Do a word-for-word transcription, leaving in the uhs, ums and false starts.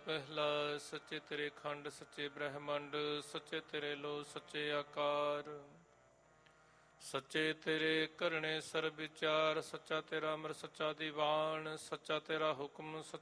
ਪਹਿਲਾ। ਸੱਚੇ ਤੇਰੇ ਖੰਡ ਸੱਚੇ ਬ੍ਰਹਮੰਡ, ਸੱਚੇ ਤੇਰੇ ਲੋ ਸੱਚੇ ਆਕਾਰ। ਸੱਚੇ ਤੇਰੇ ਕਰਨੇ ਸਰਬ ਵਿਚਾਰ, ਸੱਚਾ ਤੇਰਾ ਅਮਰ ਸੱਚਾ ਦੀਵਾਨ, ਸੱਚਾ ਤੇਰਾ ਹੁਕਮ